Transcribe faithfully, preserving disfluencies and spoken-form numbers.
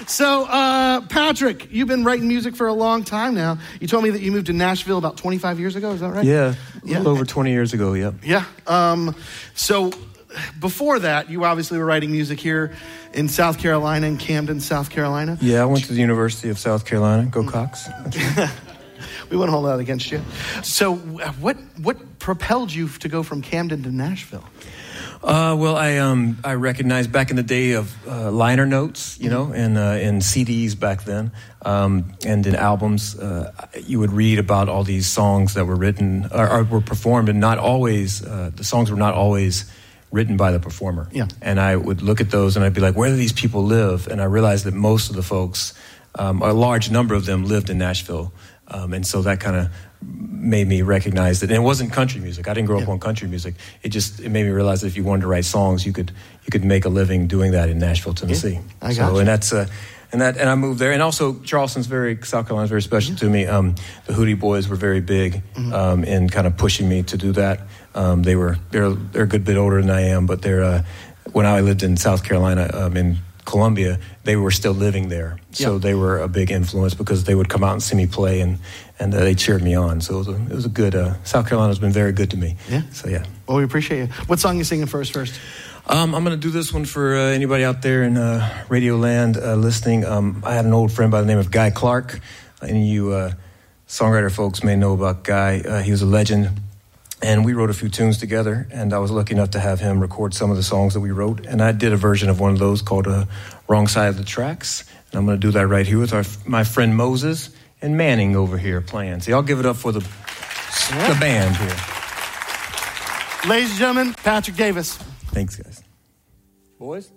So, uh, Patrick, you've been writing music for a long time now. You told me that you moved to Nashville about twenty-five years ago. Is that right? Yeah, a yeah. little over twenty years ago, yep. Yeah. Um, so, before that, you obviously were writing music here in South Carolina, in Camden, South Carolina. Yeah, I went to the University of South Carolina. Go Cox. We wouldn't hold that against you. So, what what propelled you to go from Camden to Nashville? Uh, well, I um I recognized back in the day of uh, liner notes, you know, and uh, and C Ds back then, um, and in albums, uh, you would read about all these songs that were written or, or were performed, and not always uh, the songs were not always written by the performer. Yeah. And I would look at those, and I'd be like, where do these people live? And I realized that most of the folks, um, a large number of them, lived in Nashville, um, and so that kind of made me recognize that. And it wasn't country music. I didn't grow up yeah. on country music. It just it made me realize that if you wanted to write songs, you could you could make a living doing that in Nashville, Tennessee. Yeah, I got so you. and that's uh, and that and I moved there. And also Charleston's very South Carolina's very special yeah. to me. Um, the Hootie Boys were very big mm-hmm. um, in kind of pushing me to do that. Um, they were they're they're a good bit older than I am, but they're uh, when I lived in South Carolina um, in Columbia, they were still living there. So yeah. they were a big influence because they would come out and see me play, and, and uh, they cheered me on. So it was a, it was a good, uh, South Carolina's been very good to me. Yeah. So yeah. Well, we appreciate you. What song are you singing for us first? Um, I'm going to do this one for uh, anybody out there in uh, Radio Land uh, listening. Um, I had an old friend by the name of Guy Clark. Any of you uh, songwriter folks may know about Guy. Uh, he was a legend. And we wrote a few tunes together, and I was lucky enough to have him record some of the songs that we wrote. And I did a version of one of those called uh, Wrong Side of the Tracks. And I'm going to do that right here with our, my friend Moses and Manning over here playing. So y'all give it up for the, the band here. Ladies and gentlemen, Patrick Davis. Thanks, guys. Boys?